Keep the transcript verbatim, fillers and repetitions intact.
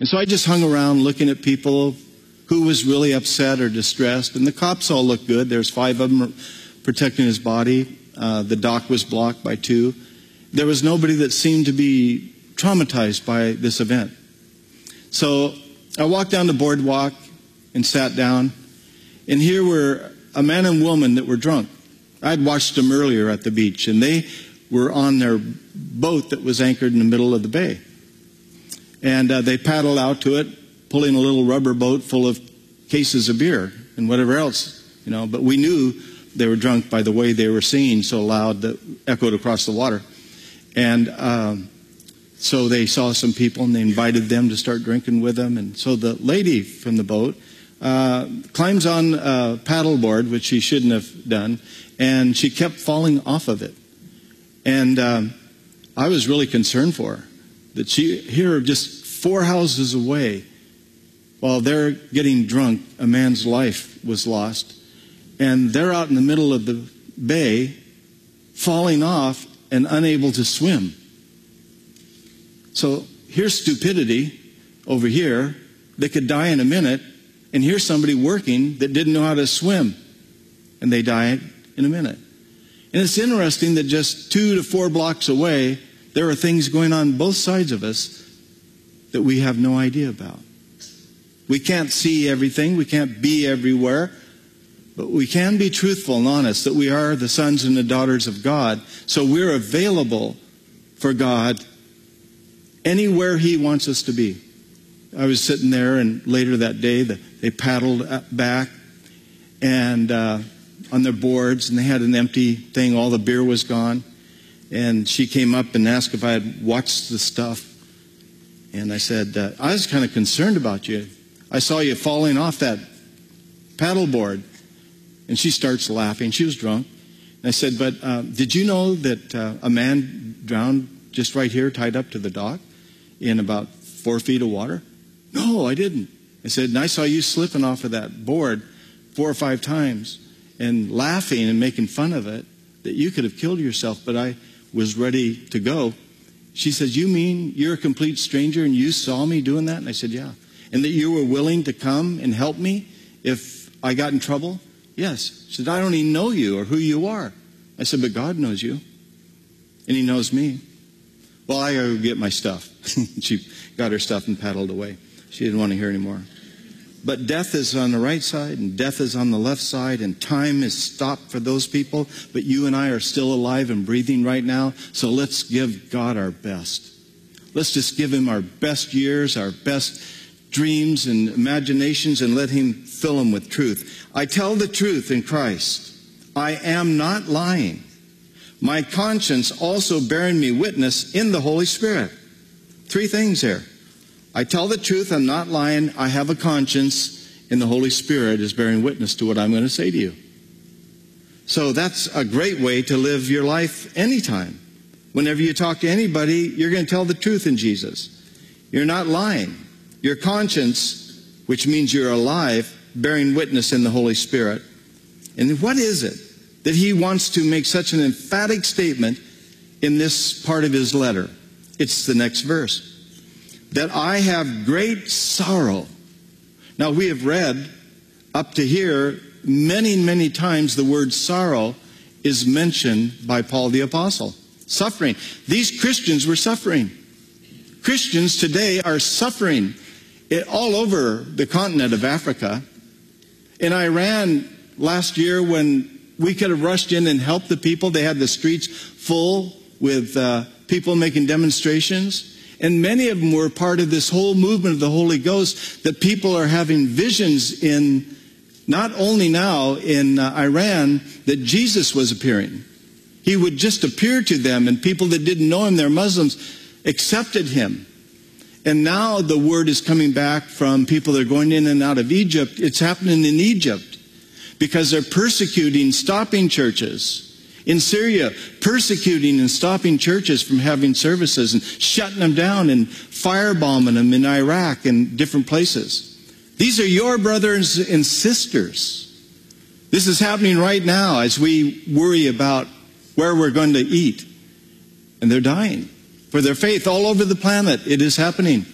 And so I just hung around looking at people who was really upset or distressed. And the cops all looked good. There's five of them protecting his body. Uh, the dock was blocked by two. There was nobody that seemed to be traumatized by this event. So I walked down the boardwalk and sat down. And here were a man and woman that were drunk. I'd watched them earlier at the beach, and they were on their boat that was anchored in the middle of the bay. And uh, they paddled out to it, pulling a little rubber boat full of cases of beer and whatever else, you know. But we knew they were drunk by the way they were singing so loud that echoed across the water. And um, so they saw some people, and they invited them to start drinking with them. And so the lady from the boat uh, climbs on a paddleboard, which she shouldn't have done, and she kept falling off of it. And um, I was really concerned for her, that she, here just four houses away, while they're getting drunk, a man's life was lost. And they're out in the middle of the bay, falling off and unable to swim. So here's stupidity over here that could die in a minute, and here's somebody working that didn't know how to swim, and they died in a minute. And it's interesting that just two to four blocks away, there are things going on both sides of us that we have no idea about. We can't see everything. We can't be everywhere. But we can be truthful and honest that we are the sons and the daughters of God. So we're available for God anywhere He wants us to be. I was sitting there, and later that day, they paddled back and uh, on their boards, and they had an empty thing. All the beer was gone. And she came up and asked if I had watched the stuff. And I said, uh, I was kind of concerned about you. I saw you falling off that paddleboard. And she starts laughing. She was drunk. And I said, but uh, did you know that uh, a man drowned just right here, tied up to the dock in about four feet of water? No, I didn't. I said, and I saw you slipping off of that board four or five times and laughing and making fun of it, that you could have killed yourself, but I was ready to go. She says, you mean you're a complete stranger and you saw me doing that? And I said, yeah. And that you were willing to come and help me if I got in trouble? Yes. She said, I don't even know you or who you are. I said, but God knows you. And He knows me. Well, I gotta go get my stuff. She got her stuff and paddled away. She didn't want to hear anymore. But death is on the right side and death is on the left side, and time is stopped for those people. But you and I are still alive and breathing right now. So let's give God our best. Let's just give Him our best years, our best dreams and imaginations, and let Him fill them with truth. I tell the truth in Christ. I am not lying. My conscience also bearing me witness in the Holy Spirit. Three things here. I tell the truth, I'm not lying, I have a conscience, and the Holy Spirit is bearing witness to what I'm going to say to you. So that's a great way to live your life anytime. Whenever you talk to anybody, you're going to tell the truth in Jesus. You're not lying. Your conscience, which means you're alive, bearing witness in the Holy Spirit. And what is it that He wants to make such an emphatic statement in this part of His letter? It's the next verse. That I have great sorrow. Now, we have read up to here many, many times the word sorrow is mentioned by Paul the Apostle. Suffering. These Christians were suffering. Christians today are suffering it, all over the continent of Africa. In Iran last year, when we could have rushed in and helped the people, they had the streets full with uh, people making demonstrations. And many of them were part of this whole movement of the Holy Ghost, that people are having visions in, not only now in uh, Iran, that Jesus was appearing. He would just appear to them, and people that didn't know Him, they're Muslims, accepted Him. And now the word is coming back from people that are going in and out of Egypt. It's happening in Egypt because they're persecuting, stopping churches. In Syria, persecuting and stopping churches from having services and shutting them down and firebombing them in Iraq and different places. These are your brothers and sisters. This is happening right now as we worry about where we're going to eat. And they're dying for their faith all over the planet. It is happening.